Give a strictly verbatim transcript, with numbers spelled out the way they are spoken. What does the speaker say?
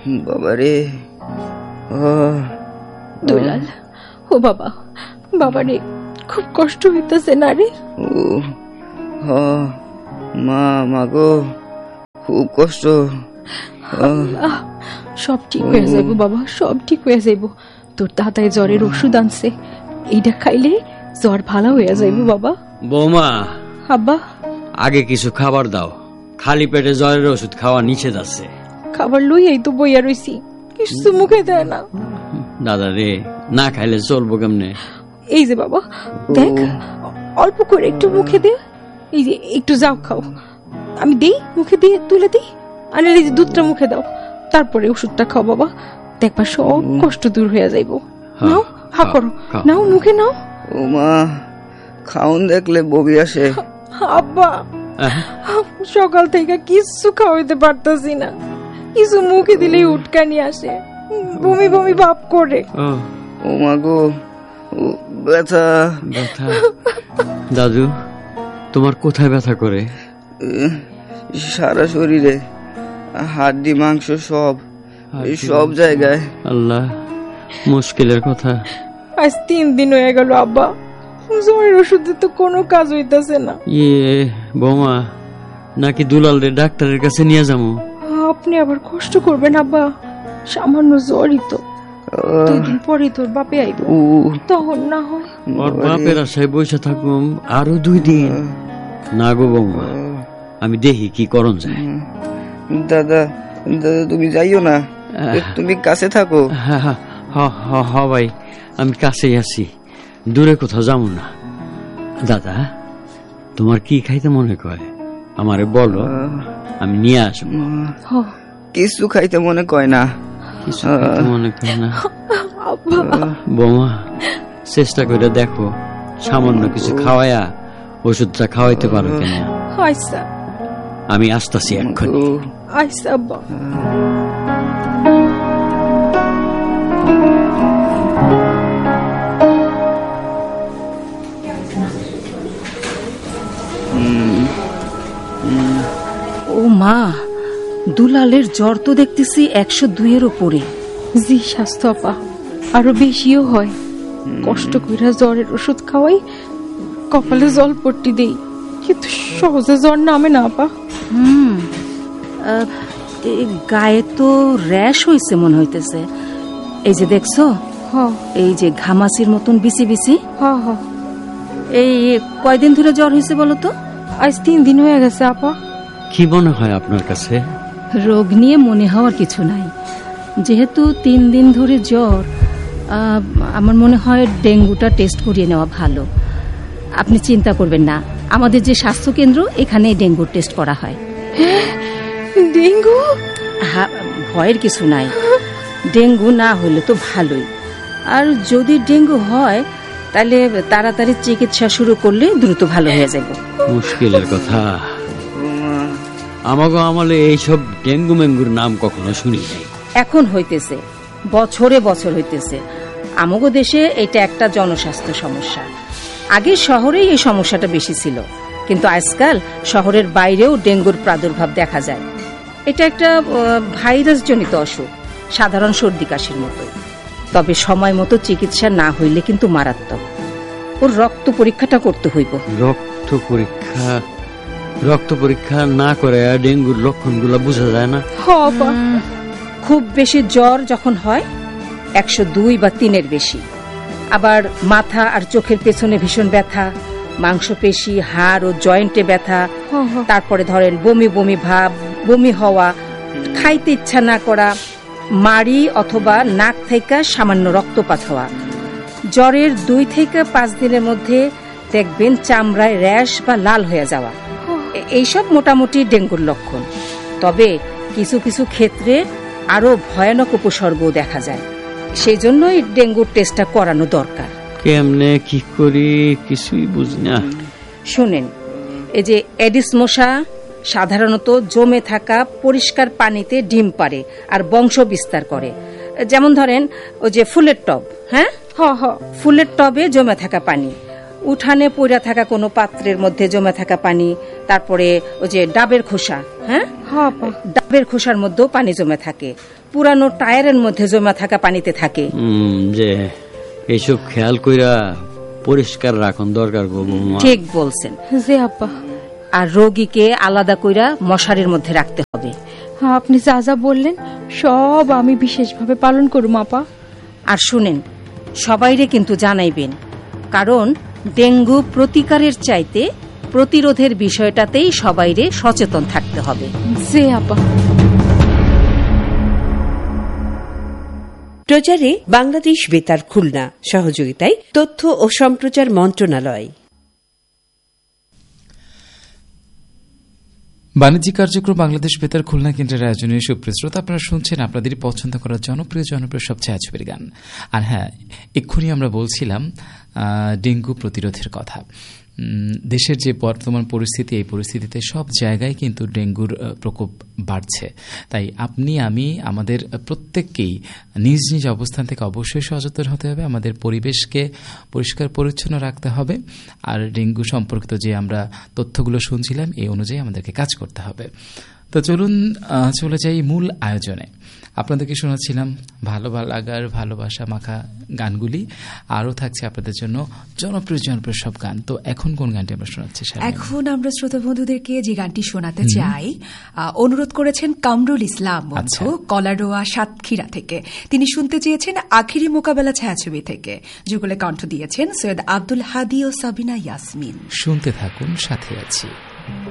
বাবা রে। দুলাল, ও বাবা, বাবা রে, খুব কষ্ট হইতেছে না রে? ও মা, মাগো, খুব কষ্ট। সব ঠিক হয়ে যাইব বাবা, সব ঠিক হয়ে যাইব। তোর দাদাই জ্বরের ওষুধ আনছে, এইটা খাইলে জ্বর ভালো হয়ে যাইব বাবা। বৌমা, আব্বা, আগে কিছু খাবার দাও, খালি পেটে জ্বরের ওষুধ খাওয়া নিষেধ আছে। খাবার লই এই তো বইয়া রইছি, কিছু মুখে দেয় না। দাদা রে, না খাইলে চলবো কেমনে? এই যে বাবা, দেখ, অল্প করে একটু মুখে দে। এই যে একটু যাও খাও, আমি দেই মুখে দিয়ে তুলে দিই। আর এই যে দুধটা মুখে দাও, তারপরে ওষুধটা খাও বাবা, দেখবা সব কষ্ট দূর হয়ে যাইব। নাও, হা করো, নাও মুখে নাও। ও মা, খাউন দেখলে বমি আসে। আব্বা, সকাল থেকে কিছু খাওয়াইতে পারতাছি না, কিছু মুখে দিলেই উটকানি আসে, বমি বমি ভাব করে। ও মা গো, ব্যথা ব্যথা। দাদু, তোমার কোথায় ব্যথা করে? সারা শরীরে, হাড্ডি মাংস সব, সব জায়গায়। আল্লাহ, মুশকিলের কথা। আজ তিন দিন হয়ে গেল আব্বা, জ্বরের ওষুধে তো কোনো কাজ হইতাছে না। ইয়ে বৌমা, নাকি দুলাল রে ডাক্তারের কাছে নিয়ে যাবো? আপনি আবার কষ্ট করবেন আব্বা, সামান্য জ্বরই তো, দুই দিন পরে তোর বাপে আইব, তখন না হয়। ওর বাপের আশায় বসে থাকুম আরো দুই দিন? না গো বৌমা, আমি দেখি কি করণ যায়। দাদা, দাদা তুমি যাইও না, তুমি কাছে থাকো। হ ভাই, আমি কাছেই আছি, দূরে কোথাও যাবো না। দাদা, তোমার কি খাইতে মনে কয় আমারে বলো, আমি নিয়ে আসবো। কিছু খাইতে মনে কয় না। কিছু খাইতে মনে কয় না? বৌমা, চেষ্টা করে দেখো, সামান্য কিছু খাওয়ায়া ওষুধটা খাওয়াইতে পারো কেন? আমি আসতেছি এক্ষুনি। ও মা, দুলালের জ্বর তো দেখতেছি একশো দুইয়ের ওপরে। জি স্বাস্থ্য আপা, আরো বেশিও হয়। কষ্ট কইরা জ্বরের ওষুধ খাওয়াই, কপালে জল পট্টি দেই, কিন্তু সহজে জ্বর নামে না আপা। হুম, গায়ে তো র্যাশ হয়েছে মনে হইতেছে। এই যে দেখছো, এই যে ঘামাচির মতন বিচি বিচি। এই কয়দিন ধরে জ্বর হয়েছে বলো তো? আজ তিন দিন হয়ে গেছে আপা। কি মনে হয় আপনার কাছে? রোগ নিয়ে মনে হওয়ার কিছু নাই, যেহেতু তিন দিন ধরে জ্বর, আমার মনে হয় ডেঙ্গুটা টেস্ট করিয়ে নেওয়া ভালো। আপনি চিন্তা করবেন না, আমাদের যে স্বাস্থ্য কেন্দ্র, এখানে ডেঙ্গুর টেস্ট করা হয়। ডেঙ্গু? হ্যাঁ, ভয়ের কিছু নাই, ডেঙ্গু না হলে তো ভালোই। আর যদি ডেঙ্গু হয় তাহলে তাড়াতাড়ি চিকিৎসা শুরু করলে দ্রুত ভালো হয়ে যাবে। মুশকিলের কথা, আমাগো আমলে এইসব ডেঙ্গু মেঙ্গুর নাম কখনো শুনি নাই। এখন হইতেছে, বছরে বছর হইতেছে। আমাগো দেশে এটা একটা জনস্বাস্থ্য সমস্যা। আগে শহরেই এই সমস্যাটা বেশি ছিল, কিন্তু আজকাল শহরের বাইরেও ডেঙ্গুর প্রাদুর্ভাব দেখা যায়। এটা একটা ভাইরাস জনিত অসুখ, সাধারণ সর্দি কাশির মতো। তবে সময় মতো চিকিৎসা না হইলে কিন্তু মারাত্মক। ওর রক্ত পরীক্ষাটা করতে হইব। রক্ত পরীক্ষা? রক্ত পরীক্ষা না করে ডেঙ্গুর লক্ষণগুলো বোঝা যায় না? খুব বেশি জ্বর যখন হয়, একশো দুই বা তিনের বেশি, আবার মাথা আর চোখের পেছনে ভীষণ ব্যথা, মাংসপেশি, হাড় ও জয়েন্টে ব্যথা, তারপরে ধরেন বমি বমি ভাব, বমি হওয়া, খাইতে ইচ্ছা না করা, মাড়ি অথবা নাক থেকে সামান্য রক্তপাত হওয়া। জ্বরের দুই থেকে পাঁচ দিনের মধ্যে দেখবেন চামড়ায় র্যাশ বা লাল হয়ে যাওয়া। এইসব মোটামুটি ডেঙ্গুর লক্ষণ। তবে কিছু কিছু ক্ষেত্রে আরো ভয়ানক উপসর্গ দেখা যায়, সেই জন্যই ডেঙ্গুর টেস্টটা করানো দরকার। কেমনে কি করি কিছুই বুঝি না। শুনেন, এই যে এডিস মশা সাধারণত জমে থাকা পরিষ্কার পানিতে ডিম পারে আর বংশ বিস্তার করে। যেমন ধরেন ওই যে ফুলের টব, হ্যাঁ, ফুলের টবে জমে থাকা পানি, উঠানে পড়া থাকা কোনো পাত্রের মধ্যে জমে থাকা পানি, তারপরে ওই যে ডাবের খোসা, হ্যাঁ ডাবের খোসার মধ্যেও পানি জমে থাকে, পুরানো টায়ারের মধ্যে জমে থাকা পানিতে থাকে। যে এইসব খেয়াল কইরা পরিষ্কার রাখুন দরকার। ঠিক বলছেন। জি আব্বা। আর রোগীকে আলাদা কইরা মশারির মধ্যে রাখতে হবে। আপনি যা যা বললেন সব আমি বিশেষভাবে পালন করব আপা। আর শুনেন, সবাইরে কিন্তু জানাইবেন, কারণ ডেঙ্গু প্রতিকারের চাইতে প্রতিরোধের বিষয়টাতেই সবাইরে সচেতন থাকতে হবে। জি আপা। প্রচারে বাংলাদেশ বেতার খুলনা, সহযোগিতায় তথ্য ও সম্প্রচার মন্ত্রণালয়। বাণিজ্যিক কার্যক্রম বাংলাদেশ বেতার খুলনা কেন্দ্রের আয়োজনে সুপ্রিয় শ্রোতা, আপনারা শুনছেন আপনাদের পছন্দ করা জনপ্রিয় জনপ্রিয় সব ছায়াছবির গান। আর হ্যাঁ, এক্ষুনি আমরা বলছিলাম ডেঙ্গু প্রতিরোধের কথা। দেশের যে বর্তমান পরিস্থিতি, এই পরিস্থিতিতে সব জায়গায় কিন্তু ডেঙ্গুর প্রকোপ বাড়ছে। তাই আপনি আমি আমাদের প্রত্যেককেই নিজ নিজ অবস্থান থেকে অবশ্যই সচেতন হতে হবে, আমাদের পরিবেশকে পরিষ্কার পরিচ্ছন্ন রাখতে হবে। আর ডেঙ্গু সম্পর্কিত যে আমরা তথ্যগুলো শুনছিলাম, এই অনুযায়ী আমাদেরকে কাজ করতে হবে। তো চলুন চলে যাই মূল আয়োজনে। আপনাদেরকে শোনাচ্ছিলাম ভালো লাগার ভালোবাসা মাখা গানগুলি, আরও থাকছে আপনাদের জন্য জনপ্রিয় জনপ্রিয় সব গান। তো এখন কোন গানটি আমরা শোনাচ্ছি? এখন আমরা শ্রোতা বন্ধুদেরকে যে গানটি শোনাতে চাই, অনুরোধ করেছেন কামরুল ইসলাম বন্ধু, কলারোয়া সাতক্ষীরা থেকে। তিনি শুনতে চেয়েছেন আখিরি মোকাবেলা ছায়াছবি থেকে, যেগুলো কণ্ঠ দিয়েছেন সৈয়দ আব্দুল হাদি ও সাবিনা ইয়াসমিন। শুনতে থাকুন, সাথে আছি।